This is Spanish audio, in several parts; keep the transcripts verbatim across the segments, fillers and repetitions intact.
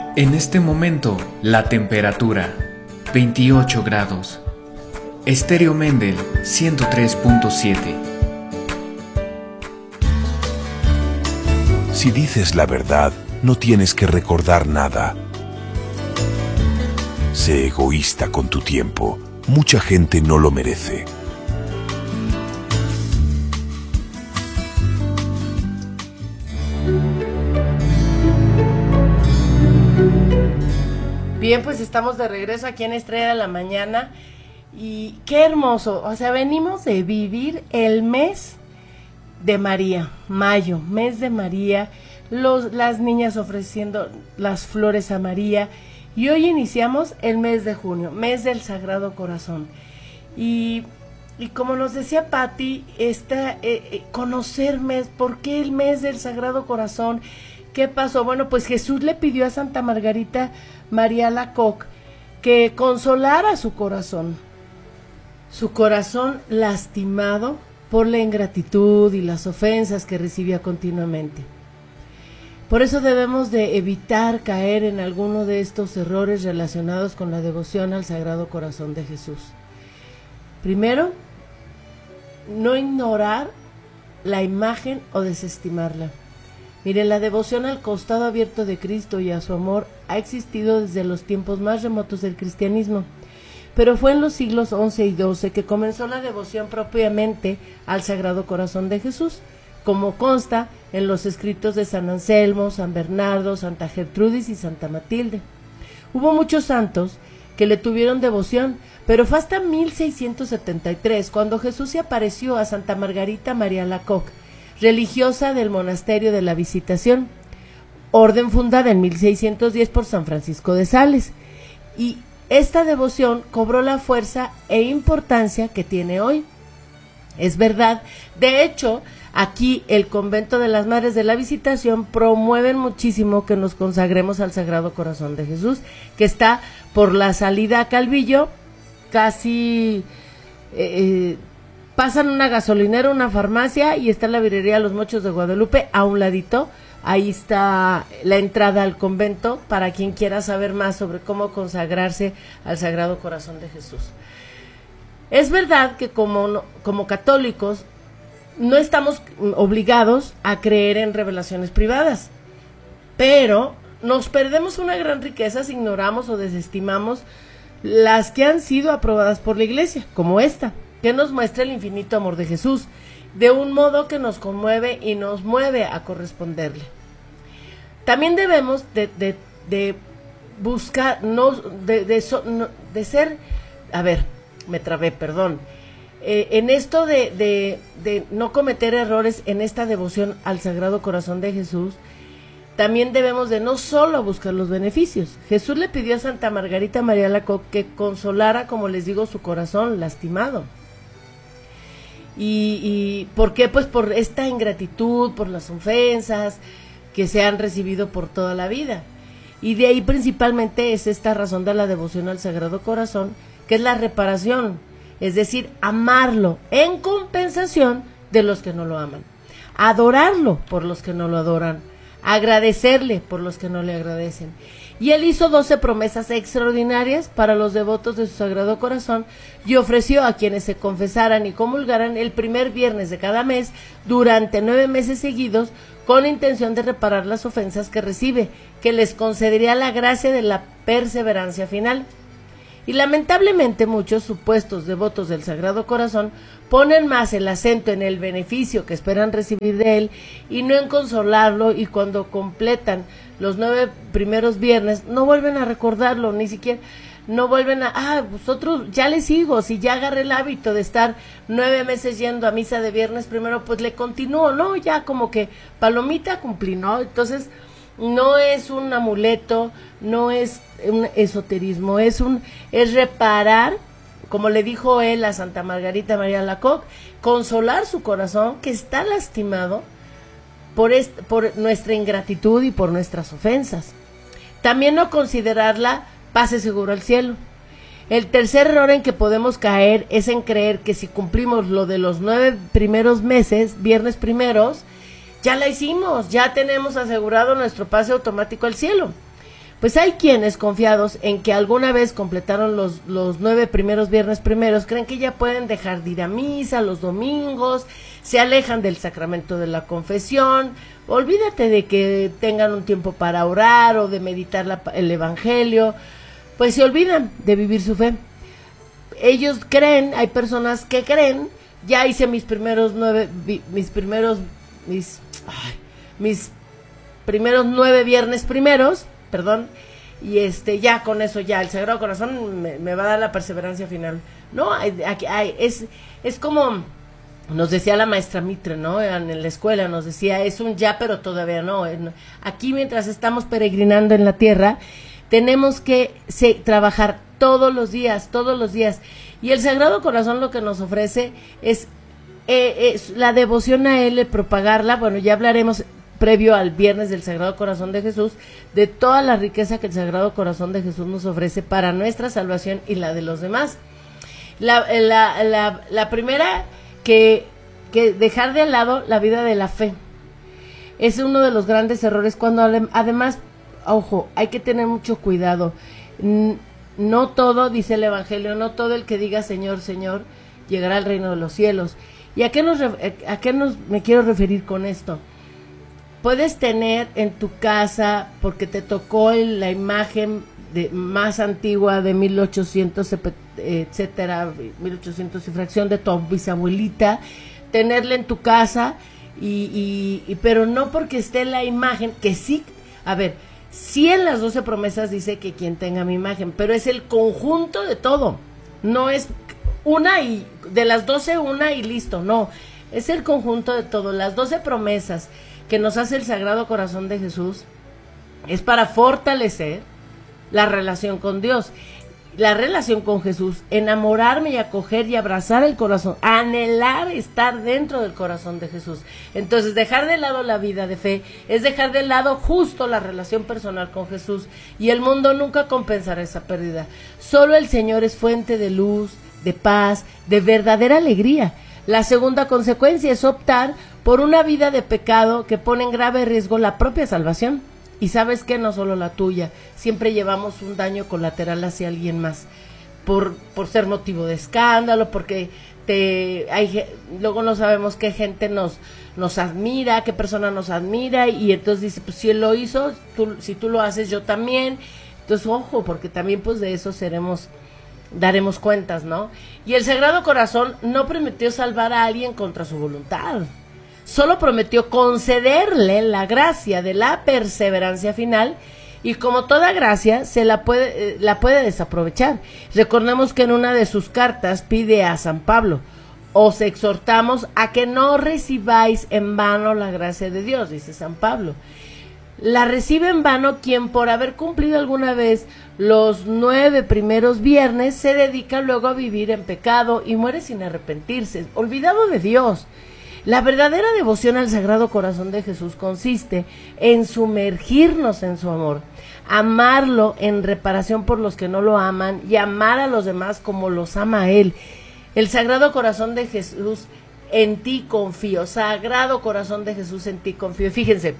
En este momento, la temperatura, veintiocho grados. Estéreo Mendel, ciento tres punto siete. Si dices la verdad, no tienes que recordar nada. Sé egoísta con tu tiempo. Mucha gente no lo merece. Bien, pues estamos de regreso aquí en Estrella de la Mañana y qué hermoso, o sea, venimos de vivir el mes de María, mayo, mes de María, los, las niñas ofreciendo las flores a María y hoy iniciamos el mes de junio, mes del Sagrado Corazón y, y como nos decía Patti, esta, eh, eh, conocer mes, ¿por qué el mes del Sagrado Corazón? ¿Qué pasó? Bueno, pues Jesús le pidió a Santa Margarita María Alacoque que consolara su corazón, su corazón lastimado por la ingratitud y las ofensas que recibía continuamente. Por eso debemos de evitar caer en alguno de estos errores relacionados con la devoción al Sagrado Corazón de Jesús. Primero, no ignorar la imagen o desestimarla. Mire, la devoción al costado abierto de Cristo y a su amor ha existido desde los tiempos más remotos del cristianismo, pero fue en los siglos once y doce que comenzó la devoción propiamente al Sagrado Corazón de Jesús, como consta en los escritos de San Anselmo, San Bernardo, Santa Gertrudis y Santa Matilde. Hubo muchos santos que le tuvieron devoción, pero fue hasta mil seiscientos setenta y tres cuando Jesús se apareció a Santa Margarita María Alacoque, religiosa del monasterio de la Visitación, orden fundada en mil seiscientos diez por San Francisco de Sales, y esta devoción cobró la fuerza e importancia que tiene hoy. Es verdad, de hecho, aquí el convento de las Madres de la Visitación promueven muchísimo que nos consagremos al Sagrado Corazón de Jesús, que está por la salida a Calvillo, casi... Eh, pasan una gasolinera, una farmacia y está la birrería Los Mochos de Guadalupe a un ladito. Ahí está la entrada al convento para quien quiera saber más sobre cómo consagrarse al Sagrado Corazón de Jesús. Es verdad que como, como católicos no estamos obligados a creer en revelaciones privadas, pero nos perdemos una gran riqueza si ignoramos o desestimamos las que han sido aprobadas por la Iglesia, como esta, que nos muestra el infinito amor de Jesús, de un modo que nos conmueve y nos mueve a corresponderle. También debemos de, de, de buscar, no, de, de, so, no, de ser, a ver, me trabé, perdón, eh, en esto de, de, de no cometer errores en esta devoción al Sagrado Corazón de Jesús, también debemos de no solo buscar los beneficios. Jesús le pidió a Santa Margarita María Alacoque que consolara, como les digo, su corazón lastimado. Y, y ¿por qué? Pues por esta ingratitud, por las ofensas que se han recibido por toda la vida. Y de ahí principalmente es esta razón de la devoción al Sagrado Corazón, que es la reparación, es decir, amarlo en compensación de los que no lo aman, adorarlo por los que no lo adoran, agradecerle por los que no le agradecen. Y él hizo doce promesas extraordinarias para los devotos de su Sagrado Corazón y ofreció a quienes se confesaran y comulgaran el primer viernes de cada mes durante nueve meses seguidos, con la intención de reparar las ofensas que recibe, que les concedería la gracia de la perseverancia final. Y lamentablemente muchos supuestos devotos del Sagrado Corazón ponen más el acento en el beneficio que esperan recibir de él y no en consolarlo, y cuando completan los nueve primeros viernes no vuelven a recordarlo, ni siquiera no vuelven a, ah, vosotros ya le sigo, si ya agarré el hábito de estar nueve meses yendo a misa de viernes primero, pues le continúo, no, ya como que palomita cumplí, ¿no? Entonces no es un amuleto, no es un esoterismo, es un es reparar, como le dijo él a Santa Margarita María Alacoque, consolar su corazón que está lastimado por, est, por nuestra ingratitud y por nuestras ofensas. También no considerarla pase seguro al cielo. El tercer error en que podemos caer es en creer que si cumplimos lo de los nueve primeros meses, viernes primeros, ya la hicimos, ya tenemos asegurado nuestro pase automático al cielo. Pues hay quienes, confiados en que alguna vez completaron los, los nueve primeros viernes primeros, creen que ya pueden dejar de ir a misa los domingos, se alejan del sacramento de la confesión. Olvídate de que tengan un tiempo para orar o de meditar la, el evangelio, pues se olvidan de vivir su fe. Ellos creen, hay personas que creen, ya hice mis primeros nueve, mis primeros, mis, ay, mis primeros nueve viernes primeros, perdón, y este ya con eso ya el Sagrado Corazón me, me va a dar la perseverancia final. No, hay, hay, hay, es es como nos decía la maestra Mitre, ¿no? En la escuela nos decía, es un ya pero todavía no. Aquí mientras estamos peregrinando en la tierra, tenemos que se, trabajar todos los días, todos los días. Y el Sagrado Corazón lo que nos ofrece es, eh, es la devoción a él, el propagarla. Bueno, ya hablaremos previo al viernes del Sagrado Corazón de Jesús, de toda la riqueza que el Sagrado Corazón de Jesús nos ofrece para nuestra salvación y la de los demás. La, la, la, la primera, que, que dejar de lado la vida de la fe. Es uno de los grandes errores cuando además, ojo, hay que tener mucho cuidado. No todo, dice el Evangelio, no todo el que diga Señor, Señor, llegará al reino de los cielos. ¿Y a qué, nos, a qué nos, me quiero referir con esto? Puedes tener en tu casa, porque te tocó el, la imagen de, más antigua de mil ochocientos, etcétera, mil ochocientos y fracción de tu bisabuelita, tenerla en tu casa, y, y, y pero no porque esté la imagen, que sí, a ver, sí en las doce promesas dice que quien tenga mi imagen, pero es el conjunto de todo, no es una y, de las doce una y listo, no, es el conjunto de todo. Las doce promesas que nos hace el Sagrado Corazón de Jesús es para fortalecer la relación con Dios, la relación con Jesús, enamorarme y acoger y abrazar el corazón, anhelar estar dentro del corazón de Jesús. Entonces, dejar de lado la vida de fe es dejar de lado justo la relación personal con Jesús, y el mundo nunca compensará esa pérdida. Solo el Señor es fuente de luz, de paz, de verdadera alegría. La segunda consecuencia es optar por una vida de pecado que pone en grave riesgo la propia salvación. Y sabes que no solo la tuya, siempre llevamos un daño colateral hacia alguien más, por, por ser motivo de escándalo, porque te hay luego no sabemos qué gente nos, nos admira, qué persona nos admira, y entonces dice, pues si él lo hizo, tú, si tú lo haces, yo también. Entonces, ojo, porque también pues de eso seremos, daremos cuentas, ¿no? Y el Sagrado Corazón no prometió salvar a alguien contra su voluntad. Solo prometió concederle la gracia de la perseverancia final, y como toda gracia se la puede, eh, la puede desaprovechar. Recordemos que en una de sus cartas pide a San Pablo: os exhortamos a que no recibáis en vano la gracia de Dios, dice San Pablo. La recibe en vano quien, por haber cumplido alguna vez los nueve primeros viernes, se dedica luego a vivir en pecado y muere sin arrepentirse, olvidado de Dios. La verdadera devoción al Sagrado Corazón de Jesús consiste en sumergirnos en su amor, amarlo en reparación por los que no lo aman, y amar a los demás como los ama a Él. El Sagrado Corazón de Jesús, en ti confío. Sagrado Corazón de Jesús, en ti confío. Fíjense,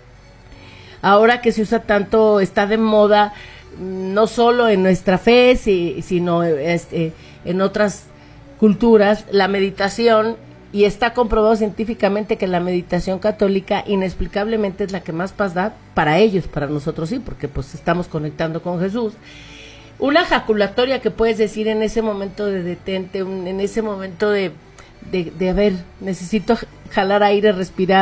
ahora que se usa tanto, está de moda, no solo en nuestra fe, sino este, en otras culturas, la meditación. Y está comprobado científicamente que la meditación católica inexplicablemente es la que más paz da para ellos, para nosotros sí, porque pues estamos conectando con Jesús. Una ejaculatoria que puedes decir en ese momento de detente, un, en ese momento de, de, de, a ver, necesito jalar aire, respirar.